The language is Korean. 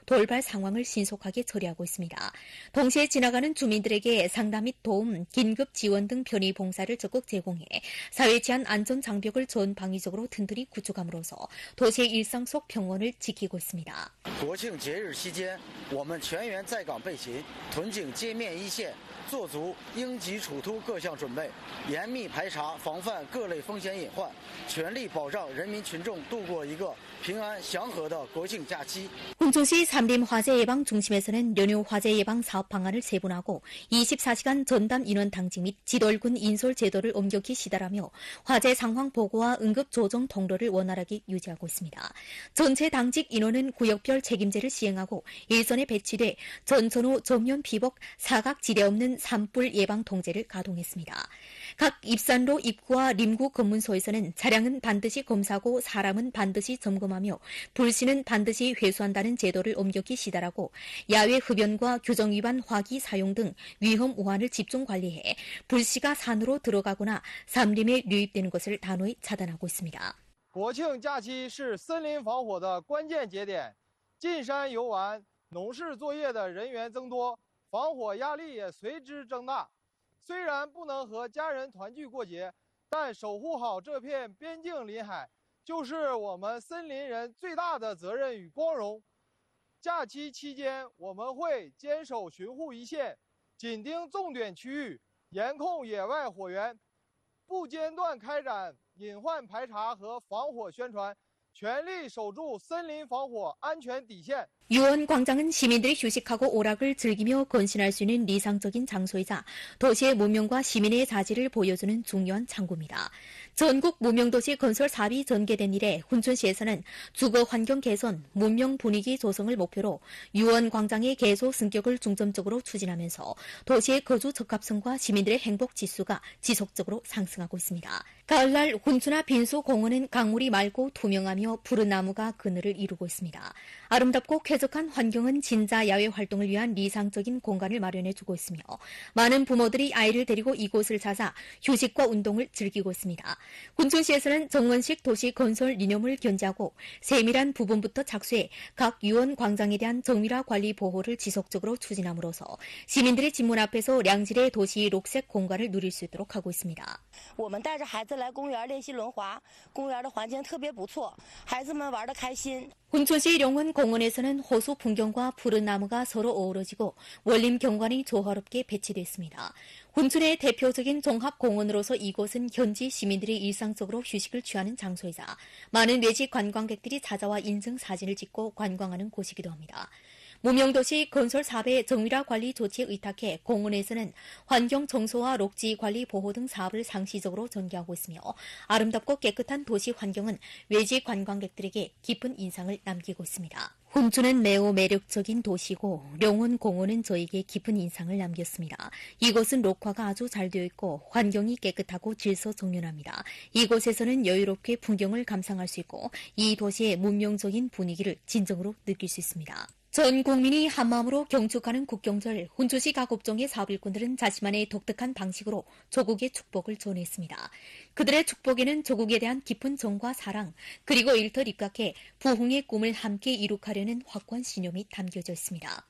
돌발 상황을 신속하게 처리하고 있습니다. 동시에 지나가는 주민들에게 상담 및 도움, 긴급 지원 등 편의 봉사를 적극 제공해 사회 치안 안전 장벽을 전방위적으로 튼튼히 구축함으로써 도시의 일상 속 평온을 지키고 있습니다. 国庆节日期间，我们全员在岗备勤，屯警街面一线，做足应急处突各项准备，严密排查防范各类风险隐患，全力保障人民群众度过一个平安祥和的国庆假期。 훈천시 산림 화재 예방 중심에서는 연휴 화재 예방 사업 방안을 세분화하고 24시간 전담 인원 당직 및 지돌군 인솔 제도를 엄격히 시달하며 화재 상황 보고와 응급 조정 통로를 원활하게 유지하고 있습니다. 전체 당직 인원은 구역별 책임제를 시행하고 일선에 배치돼 전선후 전면 피복 사각 지대 없는 산불 예방 통제를 가동했습니다. 각 입산로 입구와 림구 검문소에서는 차량은 반드시 검사하고 사람은 반드시 점검하며 불씨는 반드시 회수한다는 제도를 엄격히 시달하고 야외 흡연과 규정 위반 화기 사용 등 위험 우환을 집중 관리해 불씨가 산으로 들어가거나 산림에 유입되는 것을 단호히 차단하고 있습니다. 国庆假期是森林防火的关键节点，进山游玩、农事作业的人员增多，防火压力也随之增大。虽然不能和家人团聚过节，但守护好这片边境林海，就是我们森林人最大的责任与光荣。假期期间，我们会坚守巡护一线，紧盯重点区域，严控野外火源，不间断开展隐患排查和防火宣传，全力守住森林防火安全底线。 유원 광장은 시민들이 휴식하고 오락을 즐기며 건신할 수 있는理想적인 장소이자 도시의 문명과 시민의 자질을 보여주는 중요한 창구입니다. 전국 문명도시 건설 사업이 전개된 이래 훈천시에서는 주거 환경 개선, 문명 분위기 조성을 목표로 유원 광장의 개소 승격을 중점적으로 추진하면서 도시의 거주 적합성과 시민들의 행복 지수가 지속적으로 상승하고 있습니다. 가을날 훈춘화 빈수 공원은 강물이 맑고 투명하며 푸른 나무가 그늘을 이루고 있습니다. 아름답고 쾌적한 환경은 진자 야외 활동을 위한理想적인 공간을 마련해주고 있으며 많은 부모들이 아이를 데리고 이곳을 찾아 휴식과 운동을 즐기고 있습니다. 훈천시에서는 정원식 도시 건설 리념을 견지하고 세밀한 부분부터 착수해 각 유원 광장에 대한 정밀화 관리 보호를 지속적으로 추진함으로써 시민들의 집문 앞에서 량질의 도시 녹색 공간을 누릴 수 있도록 하고 있습니다. 我们带着孩子来公园练习轮滑，公园的环境特别不错，孩子们玩得开心。 훈천시 용원 공원에서는 호수 풍경과 푸른 나무가 서로 어우러지고 원림 경관이 조화롭게 배치됐습니다. 훈천의 대표적인 종합공원으로서 이곳은 현지 시민들이 일상적으로 휴식을 취하는 장소이자 많은 외지 관광객들이 찾아와 인증 사진을 찍고 관광하는 곳이기도 합니다. 무명도시 건설 사업의 정밀화 관리 조치에 의탁해 공원에서는 환경 청소와 녹지 관리 보호 등 사업을 상시적으로 전개하고 있으며 아름답고 깨끗한 도시 환경은 외지 관광객들에게 깊은 인상을 남기고 있습니다. 훈춘은 매우 매력적인 도시고 룡원 공원은 저에게 깊은 인상을 남겼습니다. 이곳은 녹화가 아주 잘 되어 있고 환경이 깨끗하고 질서정연합니다. 이곳에서는 여유롭게 풍경을 감상할 수 있고 이 도시의 문명적인 분위기를 진정으로 느낄 수 있습니다. 전 국민이 한마음으로 경축하는 국경절, 훈춘시 각 업종의 사업일꾼들은 자신만의 독특한 방식으로 조국의 축복을 전했습니다. 그들의 축복에는 조국에 대한 깊은 정과 사랑, 그리고 일터 입각해 부흥의 꿈을 함께 이룩하려는 확고한 신념이 담겨져 있습니다.